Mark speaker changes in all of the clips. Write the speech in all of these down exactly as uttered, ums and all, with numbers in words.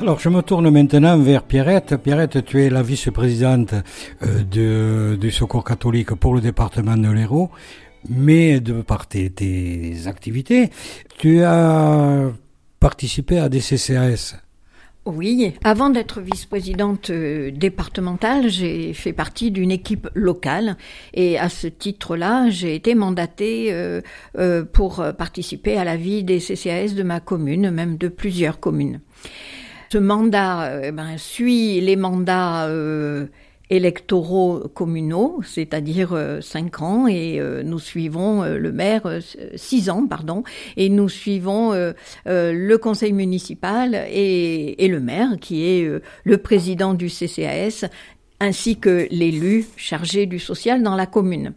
Speaker 1: Alors, je me tourne maintenant vers Pierrette. Pierrette, tu es la vice-présidente euh, de, du Secours catholique pour le département de l'Hérault, mais de par tes, tes activités, tu as participé à des C C A S.
Speaker 2: Oui, avant d'être vice-présidente euh, départementale, j'ai fait partie d'une équipe locale et à ce titre-là, j'ai été mandatée euh, euh, pour participer à la vie des C C A S de ma commune, même de plusieurs communes. Ce mandat euh, ben, suit les mandats euh, électoraux communaux, c'est-à-dire euh, cinq ans, et euh, nous suivons euh, le maire, euh, six ans, pardon, et nous suivons euh, euh, le conseil municipal et, et le maire, qui est euh, le président du C C A S, ainsi que l'élu chargé du social dans la commune.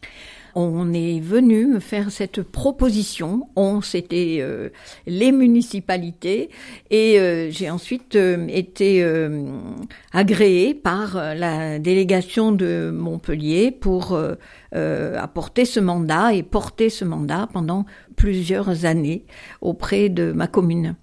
Speaker 2: On est venu me faire cette proposition. On, c'était euh, les municipalités, et euh, j'ai ensuite euh, été euh, agréée par la délégation de Montpellier pour euh, euh, apporter ce mandat et porter ce mandat pendant plusieurs années auprès de ma commune.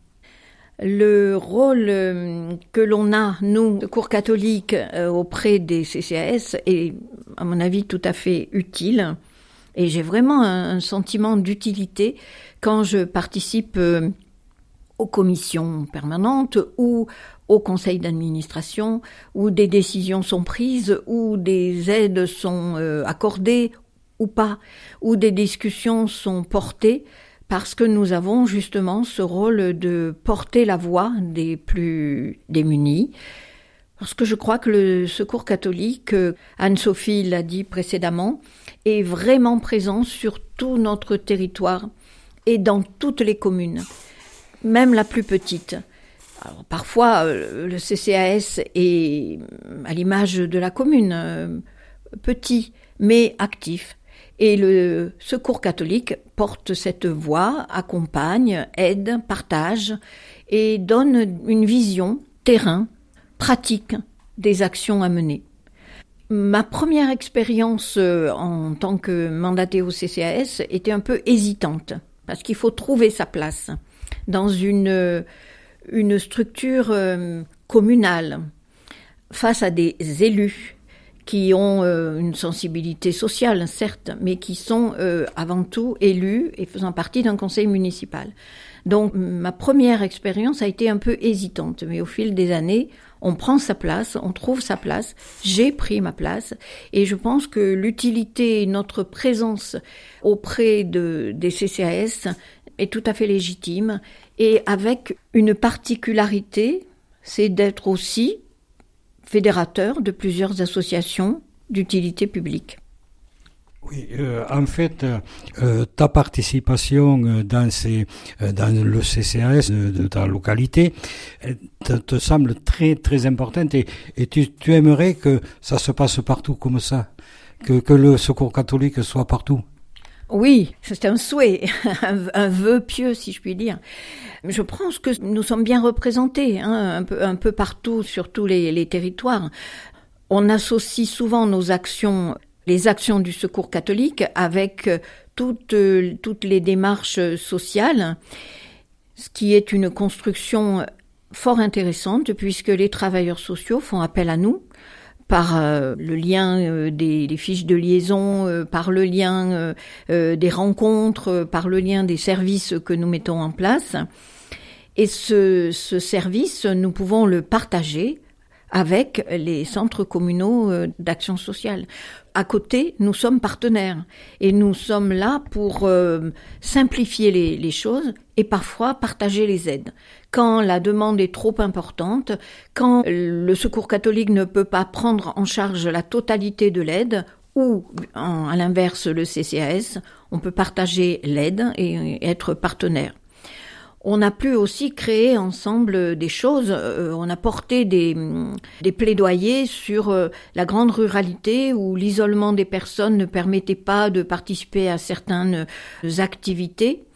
Speaker 2: Le rôle que l'on a, nous, Secours catholique, euh, auprès des C C A S est, à mon avis, tout à fait utile. Et j'ai vraiment un, un sentiment d'utilité quand je participe euh, aux commissions permanentes ou au conseil d'administration, où des décisions sont prises, où des aides sont euh, accordées ou pas, où des discussions sont portées, parce que nous avons justement ce rôle de porter la voix des plus démunis. Parce que je crois que le Secours catholique, Anne-Sophie l'a dit précédemment, est vraiment présent sur tout notre territoire et dans toutes les communes, même la plus petite. Alors, parfois, le C C A S est, à l'image de la commune, petit, mais actif. Et le Secours catholique porte cette voix, accompagne, aide, partage et donne une vision terrain, pratique des actions à mener. Ma première expérience en tant que mandatée au C C A S était un peu hésitante, parce qu'il faut trouver sa place dans une, une structure communale, face à des élus qui ont une sensibilité sociale, certes, mais qui sont avant tout élus et faisant partie d'un conseil municipal. Donc ma première expérience a été un peu hésitante, mais au fil des années, on prend sa place, on trouve sa place, j'ai pris ma place, et je pense que l'utilité, notre présence auprès de, des C C A S est tout à fait légitime, et avec une particularité, c'est d'être aussi fédérateur de plusieurs associations d'utilité publique.
Speaker 1: Oui, euh, en fait, euh, ta participation dans, ces, dans le C C A S de, de ta localité te, te semble très très importante, et, et tu, tu aimerais que ça se passe partout comme ça, que, que le Secours catholique soit partout.
Speaker 2: Oui, c'est un souhait, un, un vœu pieux, si je puis dire. Je pense que nous sommes bien représentés, hein, un peu, un peu partout, sur tous les, les territoires. On associe souvent nos actions, les actions du Secours catholique, avec toutes, toutes les démarches sociales, ce qui est une construction fort intéressante, puisque les travailleurs sociaux font appel à nous, par euh, le lien euh, des, des fiches de liaison, euh, par le lien euh, euh, des rencontres, euh, par le lien des services que nous mettons en place. Et ce, ce service, nous pouvons le partager avec les centres communaux euh, d'action sociale. À côté, nous sommes partenaires et nous sommes là pour euh, simplifier les, les choses et parfois partager les aides. Quand la demande est trop importante, quand le Secours catholique ne peut pas prendre en charge la totalité de l'aide, ou en, à l'inverse le C C A S, on peut partager l'aide et être partenaire. On a pu aussi créer ensemble des choses, euh, on a porté des, des plaidoyers sur euh, la grande ruralité où l'isolement des personnes ne permettait pas de participer à certaines activités.